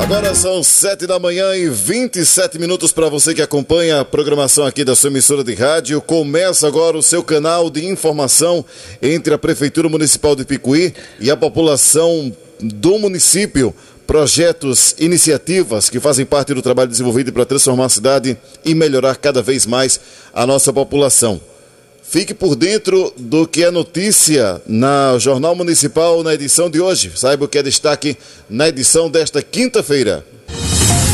Agora são 7 da manhã e 27 minutos para você que acompanha a programação aqui da sua emissora de rádio. Começa agora o seu canal de informação entre a Prefeitura Municipal de Picuí e a população do município. Projetos, iniciativas que fazem parte do trabalho desenvolvido para transformar a cidade e melhorar cada vez mais a nossa população. Fique por dentro do que é notícia na Jornal Municipal na edição de hoje. Saiba o que é destaque na edição desta quinta-feira.